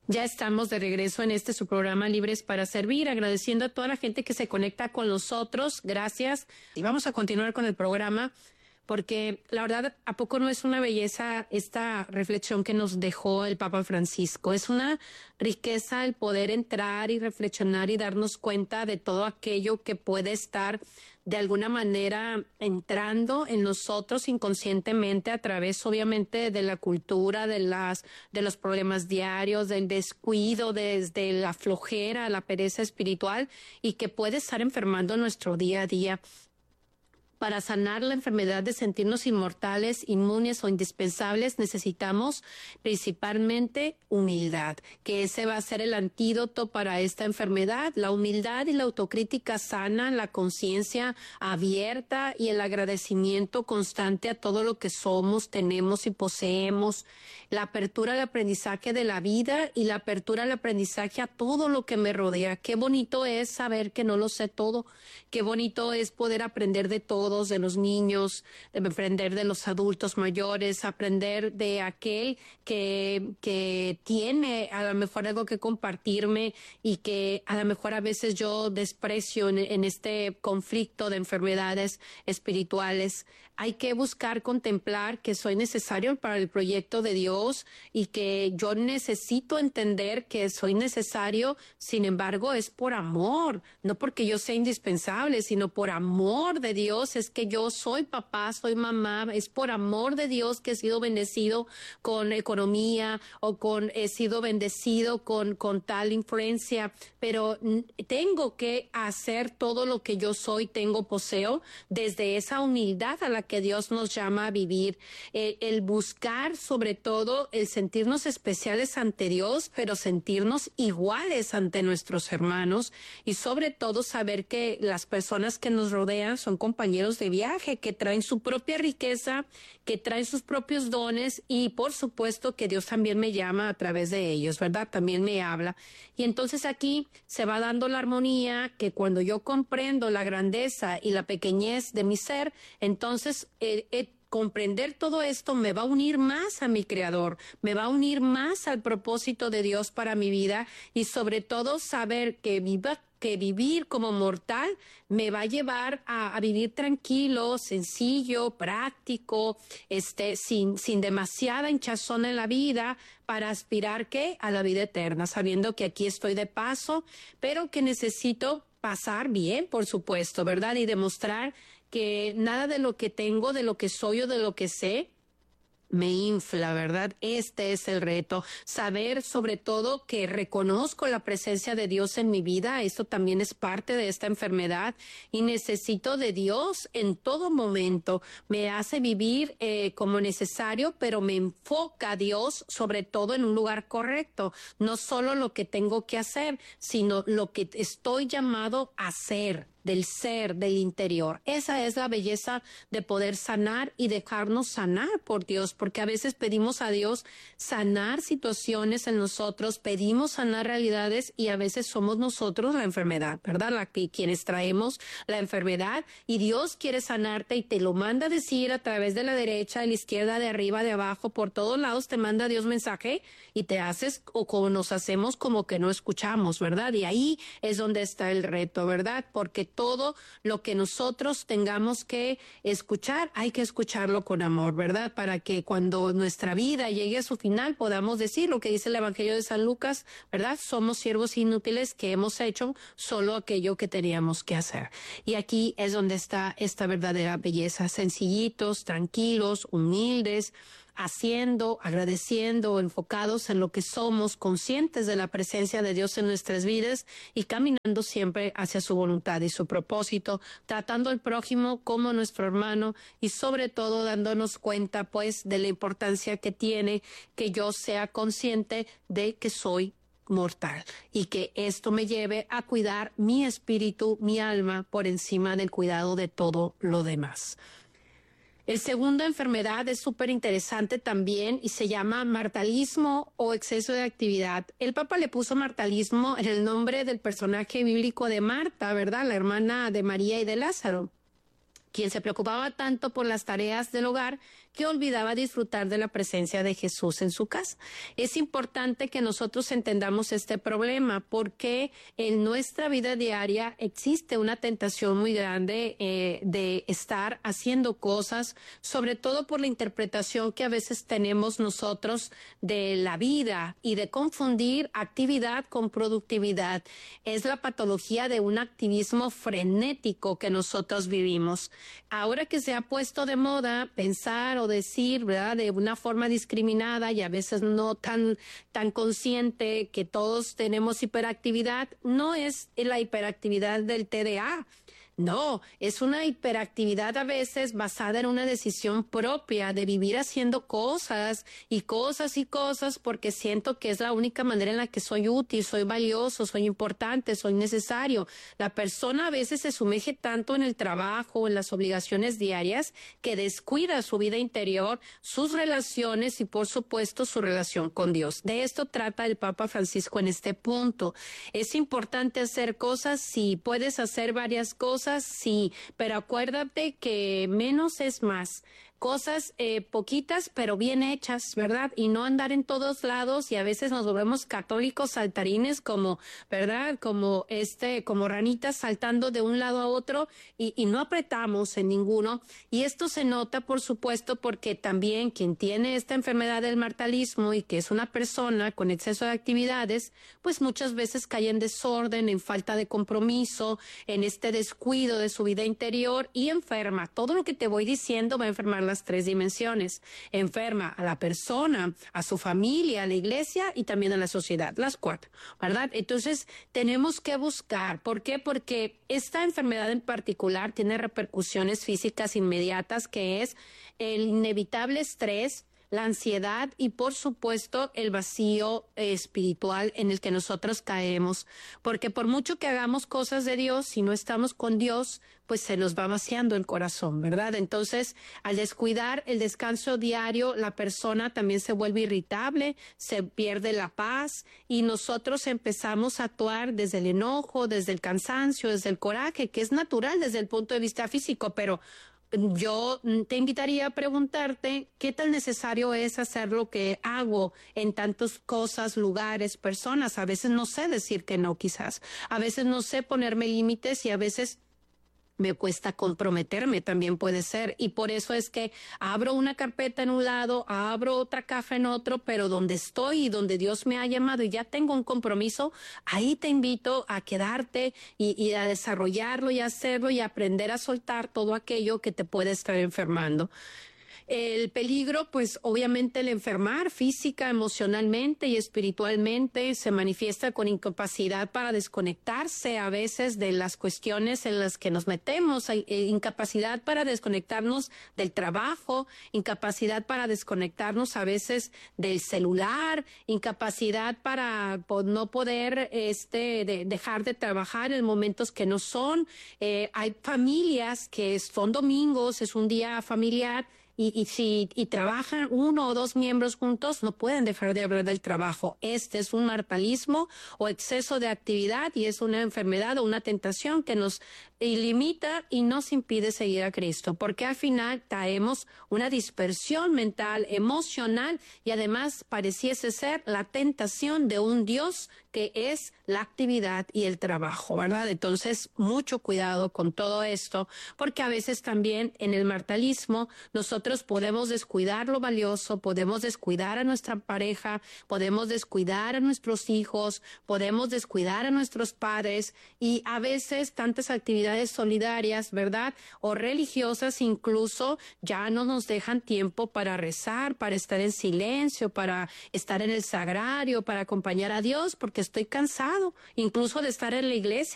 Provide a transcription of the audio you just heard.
Ya estamos de regreso en su programa Libres para Servir, agradeciendo a toda la gente que se conecta con nosotros. Gracias. Y vamos a continuar con el programa porque la verdad, ¿a poco no es una belleza esta reflexión que nos dejó el Papa Francisco? Es una riqueza el poder entrar y reflexionar y darnos cuenta de todo aquello que puede estar de alguna manera entrando en nosotros inconscientemente a través, obviamente, de la cultura, de los problemas diarios, del descuido, desde la flojera, la pereza espiritual, y que puede estar enfermando nuestro día a día. Para sanar la enfermedad de sentirnos inmortales, inmunes o indispensables, necesitamos principalmente humildad, que ese va a ser el antídoto para esta enfermedad. La humildad y la autocrítica sana, la conciencia abierta y el agradecimiento constante a todo lo que somos, tenemos y poseemos. La apertura al aprendizaje de la vida y la apertura al aprendizaje a todo lo que me rodea. Qué bonito es saber que no lo sé todo. Qué bonito es poder aprender de todo, de los niños, de aprender de los adultos mayores, aprender de aquel que tiene a lo mejor algo que compartirme y que a lo mejor a veces yo desprecio en este conflicto de enfermedades espirituales. Hay que buscar contemplar que soy necesario para el proyecto de Dios y que yo necesito entender que soy necesario, sin embargo, es por amor, no porque yo sea indispensable, sino por amor de Dios. Es que yo soy papá, soy mamá, es por amor de Dios que he sido bendecido con economía o he sido bendecido con tal influencia, pero tengo que hacer todo lo que yo soy, poseo, desde esa humildad a la que Dios nos llama a vivir, el buscar sobre todo el sentirnos especiales ante Dios, pero sentirnos iguales ante nuestros hermanos y sobre todo saber que las personas que nos rodean son compañeros de viaje, que traen su propia riqueza, que traen sus propios dones y por supuesto que Dios también me llama a través de ellos, ¿verdad? También me habla. Y entonces aquí se va dando la armonía que cuando yo comprendo la grandeza y la pequeñez de mi ser, entonces comprender todo esto me va a unir más a mi Creador, me va a unir más al propósito de Dios para mi vida y sobre todo saber que vivir como mortal me va a llevar a vivir tranquilo, sencillo, práctico, sin demasiada hinchazón en la vida para aspirar a la vida eterna, sabiendo que aquí estoy de paso, pero que necesito pasar bien, por supuesto, ¿verdad? Y demostrar que nada de lo que tengo, de lo que soy o de lo que sé, me infla, ¿verdad? Este es el reto. Saber sobre todo que reconozco la presencia de Dios en mi vida. Esto también es parte de esta enfermedad y necesito de Dios en todo momento. Me hace vivir como necesario, pero me enfoca a Dios sobre todo en un lugar correcto. No solo lo que tengo que hacer, sino lo que estoy llamado a hacer. Del ser, del interior. Esa es la belleza de poder sanar y dejarnos sanar por Dios, porque a veces pedimos a Dios sanar situaciones en nosotros, pedimos sanar realidades y a veces somos nosotros la enfermedad, ¿verdad? Quienes traemos la enfermedad y Dios quiere sanarte y te lo manda a decir a través de la derecha, de la izquierda, de arriba, de abajo, por todos lados te manda Dios mensaje y te haces o como nos hacemos como que no escuchamos, ¿verdad? Y ahí es donde está el reto, ¿verdad? Porque todo lo que nosotros tengamos que escuchar, hay que escucharlo con amor, ¿verdad? Para que cuando nuestra vida llegue a su final podamos decir lo que dice el Evangelio de San Lucas, ¿verdad? Somos siervos inútiles que hemos hecho solo aquello que teníamos que hacer. Y aquí es donde está esta verdadera belleza, sencillitos, tranquilos, humildes, haciendo, agradeciendo, enfocados en lo que somos, conscientes de la presencia de Dios en nuestras vidas y caminando siempre hacia su voluntad y su propósito, tratando al prójimo como nuestro hermano y sobre todo dándonos cuenta pues de la importancia que tiene que yo sea consciente de que soy mortal y que esto me lleve a cuidar mi espíritu, mi alma por encima del cuidado de todo lo demás. El segunda enfermedad es súper interesante también y se llama martalismo o exceso de actividad. El Papa le puso martalismo en el nombre del personaje bíblico de Marta, ¿verdad? La hermana de María y de Lázaro, quien se preocupaba tanto por las tareas del hogar que olvidaba disfrutar de la presencia de Jesús en su casa. Es importante que nosotros entendamos este problema porque en nuestra vida diaria existe una tentación muy grande de estar haciendo cosas, sobre todo por la interpretación que a veces tenemos nosotros de la vida y de confundir actividad con productividad. Es la patología de un activismo frenético que nosotros vivimos. Ahora que se ha puesto de moda pensar o decir, ¿verdad?, de una forma discriminada y a veces no tan consciente que todos tenemos hiperactividad, no es la hiperactividad del TDA. No, es una hiperactividad a veces basada en una decisión propia de vivir haciendo cosas y cosas y cosas porque siento que es la única manera en la que soy útil, soy valioso, soy importante, soy necesario. La persona a veces se sumerge tanto en el trabajo, en las obligaciones diarias, que descuida su vida interior, sus relaciones y por supuesto su relación con Dios. De esto trata el Papa Francisco en este punto. Es importante hacer cosas, sí, puedes hacer varias cosas, sí, pero acuérdate que menos es más. Cosas poquitas pero bien hechas, ¿verdad? Y no andar en todos lados y a veces nos volvemos católicos saltarines como, ¿verdad? Como ranitas saltando de un lado a otro y no apretamos en ninguno. Y esto se nota, por supuesto, porque también quien tiene esta enfermedad del martalismo y que es una persona con exceso de actividades, pues muchas veces cae en desorden, en falta de compromiso, en este descuido de su vida interior y enferma. Todo lo que te voy diciendo va a enfermar las tres dimensiones. Enferma a la persona, a su familia, a la iglesia y también a la sociedad, las cuatro, ¿verdad? Entonces, tenemos que buscar. ¿Por qué? Porque esta enfermedad en particular tiene repercusiones físicas inmediatas, que es el inevitable estrés, la ansiedad y, por supuesto, el vacío espiritual en el que nosotros caemos. Porque por mucho que hagamos cosas de Dios, si no estamos con Dios, pues se nos va vaciando el corazón, ¿verdad? Entonces, al descuidar el descanso diario, la persona también se vuelve irritable, se pierde la paz y nosotros empezamos a actuar desde el enojo, desde el cansancio, desde el coraje, que es natural desde el punto de vista físico, pero yo te invitaría a preguntarte qué tan necesario es hacer lo que hago en tantas cosas, lugares, personas. A veces no sé decir que no, quizás. A veces no sé ponerme límites y a veces me cuesta comprometerme, también puede ser. Y por eso es que abro una carpeta en un lado, abro otra caja en otro, pero donde estoy y donde Dios me ha llamado y ya tengo un compromiso, ahí te invito a quedarte y a desarrollarlo y a hacerlo y a aprender a soltar todo aquello que te puede estar enfermando. El peligro, pues obviamente el enfermar física, emocionalmente y espiritualmente se manifiesta con incapacidad para desconectarse a veces de las cuestiones en las que nos metemos, incapacidad para desconectarnos del trabajo, incapacidad para desconectarnos a veces del celular, incapacidad para no poder dejar de trabajar en momentos que no son. Hay familias que son domingos, es un día familiar, y trabajan uno o dos miembros juntos, no pueden dejar de hablar del trabajo. Este es un martalismo o exceso de actividad y es una enfermedad o una tentación que nos limita y nos impide seguir a Cristo, porque al final traemos una dispersión mental, emocional y además pareciese ser la tentación de un Dios que es la actividad y el trabajo, ¿verdad? Entonces, mucho cuidado con todo esto, porque a veces también en el martalismo nosotros podemos descuidar lo valioso, podemos descuidar a nuestra pareja, podemos descuidar a nuestros hijos, podemos descuidar a nuestros padres y a veces tantas actividades solidarias, ¿verdad? O religiosas incluso ya no nos dejan tiempo para rezar, para estar en silencio, para estar en el sagrario, para acompañar a Dios, porque estoy cansado incluso de estar en la iglesia.